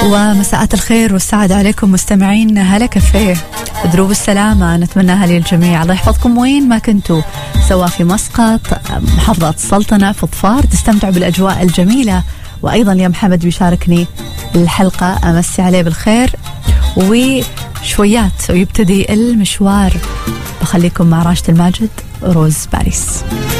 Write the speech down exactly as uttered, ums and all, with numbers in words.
ومساءات الخير والسعادة عليكم مستمعين هلا كافيه. دروب السلامة نتمناها للجميع، الله يحفظكم وين ما كنتوا، سواء في مسقط، محافظة السلطنة، فضفار، تستمتعوا بالأجواء الجميلة. وأيضا يا محمد بيشاركني الحلقة، أمسي عليه بالخير وشويات ويبتدي المشوار. بخليكم مع راشد الماجد، روز باريس.